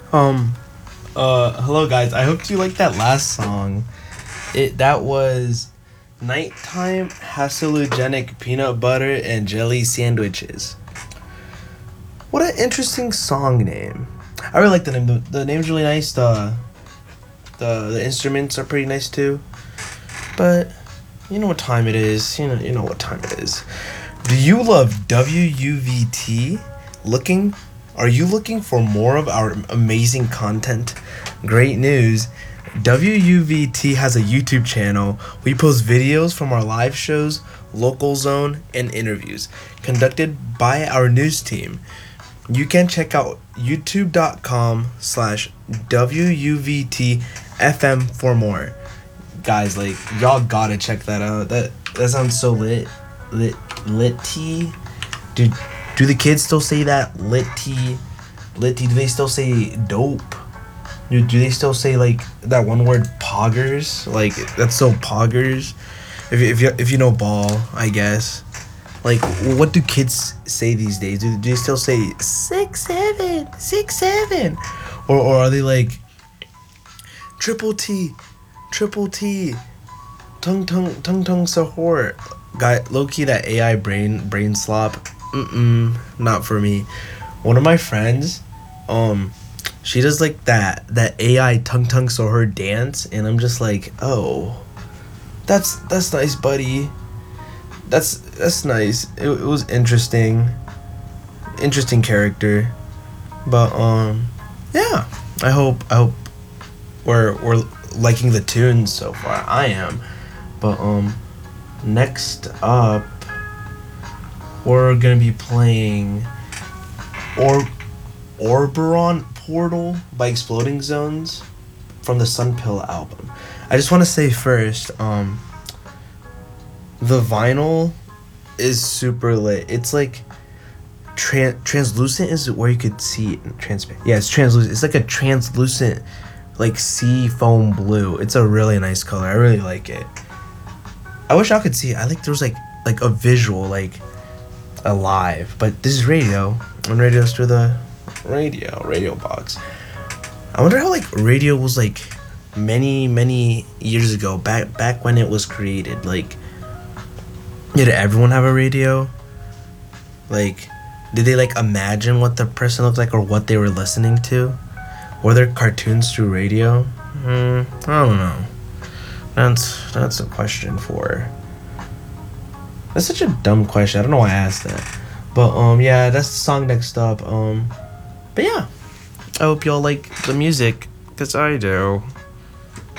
Um, Hello guys. I hope you liked that last song. That was Nighttime Hallucinogenic Peanut Butter and Jelly Sandwiches. What an interesting song name. I really like the name. The name's really nice. The instruments are pretty nice too. But you know what time it is. You know what time it is. Do you love WUVT? Are you looking for more of our amazing content? Great news. WUVT has a YouTube channel. We post videos from our live shows, local zone, and interviews conducted by our news team. You can check out youtube.com/WUVTFM for more. Guys, like, y'all gotta check that out. That sounds so litty. Do the kids still say that? Litty? Do they still say dope? Do they still say like that one word poggers? Like, that's so poggers. If you know ball, I guess. Like, what do kids say these days? Do they still say 6'7", or are they like triple T, tung sahur? Guy, low key, that AI brain slop. Not for me. One of my friends, she does like that AI tung sahur dance, and I'm just like, oh, that's nice, buddy. That's nice. It was interesting character, but yeah. I hope we're liking the tunes so far. I am, but next up we're gonna be playing Oberon Portal by Exploding Zones from the Sunpill album. I just want to say first, the vinyl is super lit. It's like translucent is where you could see it. Transparent. Yeah, it's translucent. It's like a translucent, like sea foam blue. It's a really nice color. I really like it. I wish I could see it. I like there was like a visual, like alive. But this is radio, and radio's through the radio box. I wonder how like radio was like many years ago, back when it was created. Like, did everyone have a radio? Like, did they like imagine what the person looked like or what they were listening to? Were there cartoons through radio? I don't know. That's a question for. That's such a dumb question. I don't know why I asked that. But yeah, that's the song next up. But yeah, I hope y'all like the music, 'cause I do.